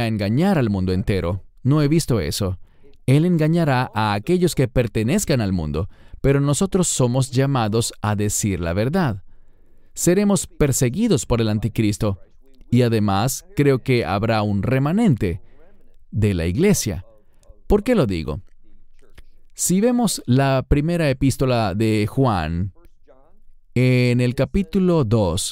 engañar al mundo entero. No he visto eso. Él engañará a aquellos que pertenezcan al mundo, pero nosotros somos llamados a decir la verdad. Seremos perseguidos por el anticristo, y además creo que habrá un remanente de la iglesia. ¿Por qué lo digo? Si vemos la primera epístola de Juan, en el capítulo 2,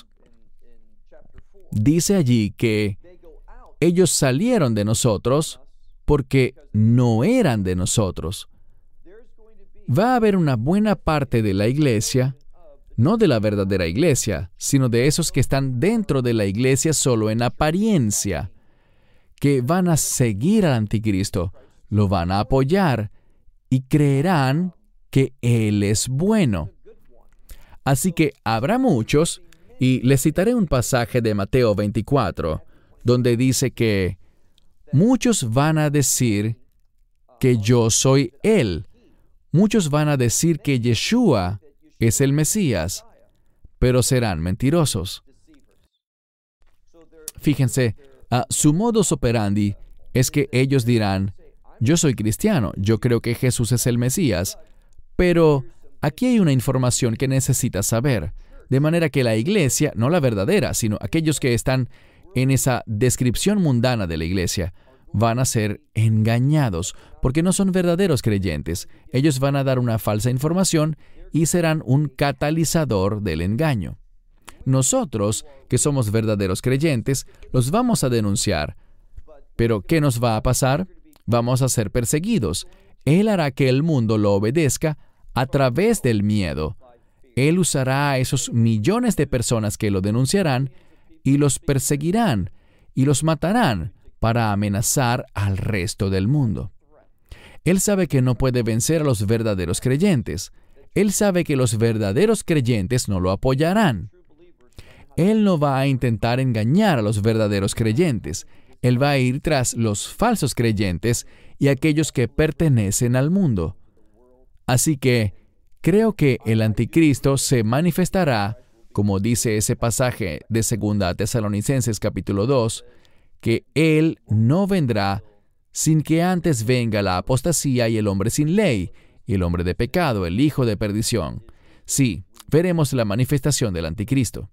dice allí que ellos salieron de nosotros porque no eran de nosotros. Va a haber una buena parte de la iglesia, no de la verdadera iglesia, sino de esos que están dentro de la iglesia solo en apariencia, que van a seguir al anticristo, lo van a apoyar y creerán que Él es bueno. Así que habrá muchos, y les citaré un pasaje de Mateo 24, donde dice que muchos van a decir que yo soy Él. Muchos van a decir que Yeshua es el Mesías, pero serán mentirosos. Fíjense, su modus operandi es que ellos dirán, yo soy cristiano, yo creo que Jesús es el Mesías, pero aquí hay una información que necesitas saber, de manera que la iglesia, no la verdadera, sino aquellos que están en esa descripción mundana de la iglesia, van a ser engañados, porque no son verdaderos creyentes. Ellos van a dar una falsa información y serán un catalizador del engaño. Nosotros, que somos verdaderos creyentes, los vamos a denunciar. Pero, ¿qué nos va a pasar? Vamos a ser perseguidos. Él hará que el mundo lo obedezca a través del miedo. Él usará a esos millones de personas que lo denunciarán y los perseguirán y los matarán para amenazar al resto del mundo. Él sabe que no puede vencer a los verdaderos creyentes. Él sabe que los verdaderos creyentes no lo apoyarán. Él no va a intentar engañar a los verdaderos creyentes. Él va a ir tras los falsos creyentes y aquellos que pertenecen al mundo. Así que creo que el anticristo se manifestará, como dice ese pasaje de 2 Tesalonicenses capítulo 2, que Él no vendrá sin que antes venga la apostasía y el hombre sin ley, y el hombre de pecado, el hijo de perdición. Sí, veremos la manifestación del anticristo.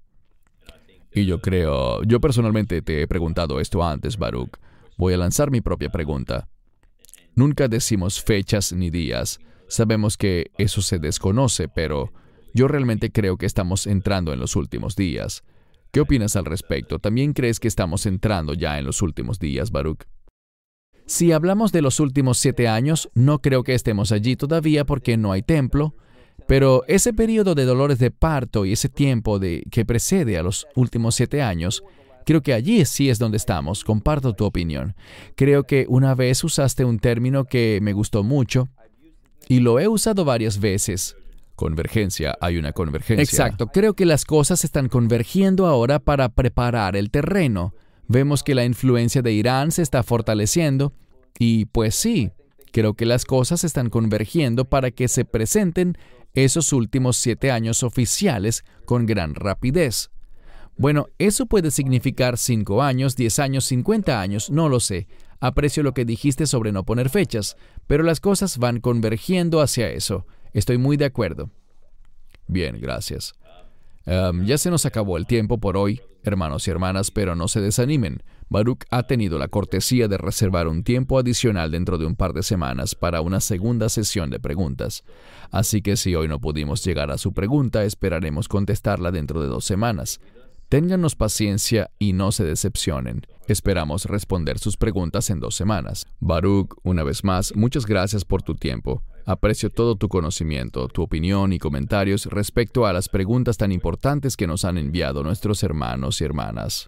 Y yo personalmente te he preguntado esto antes, Baruch. Voy a lanzar mi propia pregunta. Nunca decimos fechas ni días. Sabemos que eso se desconoce, pero yo realmente creo que estamos entrando en los últimos días. ¿Qué opinas al respecto? ¿También crees que estamos entrando ya en los últimos días, Baruch? Si hablamos de los últimos 7 años, no creo que estemos allí todavía porque no hay templo, pero ese periodo de dolores de parto y ese tiempo que precede a los últimos 7 años, creo que allí sí es donde estamos. Comparto tu opinión. Creo que una vez usaste un término que me gustó mucho y lo he usado varias veces. Convergencia, hay una convergencia. Exacto, creo que las cosas están convergiendo ahora para preparar el terreno. Vemos que la influencia de Irán se está fortaleciendo y pues sí, creo que las cosas están convergiendo para que se presenten esos últimos 7 años oficiales con gran rapidez. Bueno, eso puede significar 5 años, 10 años, 50 años, no lo sé. Aprecio lo que dijiste sobre no poner fechas, pero las cosas van convergiendo hacia eso. Estoy muy de acuerdo. Bien, gracias. Ya se nos acabó el tiempo por hoy, hermanos y hermanas, pero no se desanimen. Baruch ha tenido la cortesía de reservar un tiempo adicional dentro de un par de semanas para una segunda sesión de preguntas. Así que si hoy no pudimos llegar a su pregunta, esperaremos contestarla dentro de 2 semanas. Téngannos paciencia y no se decepcionen. Esperamos responder sus preguntas en 2 semanas. Baruch, una vez más, muchas gracias por tu tiempo. Aprecio todo tu conocimiento, tu opinión y comentarios respecto a las preguntas tan importantes que nos han enviado nuestros hermanos y hermanas.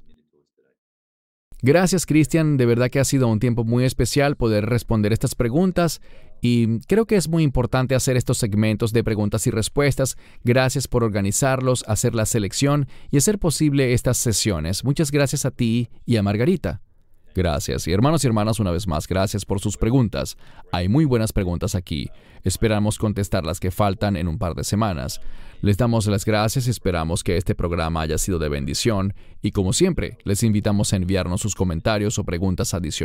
Gracias, Cristian. De verdad que ha sido un tiempo muy especial poder responder estas preguntas y creo que es muy importante hacer estos segmentos de preguntas y respuestas. Gracias por organizarlos, hacer la selección y hacer posible estas sesiones. Muchas gracias a ti y a Margarita. Gracias. Y hermanos y hermanas, una vez más, gracias por sus preguntas. Hay muy buenas preguntas aquí. Esperamos contestar las que faltan en un par de semanas. Les damos las gracias y esperamos que este programa haya sido de bendición. Y como siempre, les invitamos a enviarnos sus comentarios o preguntas adicionales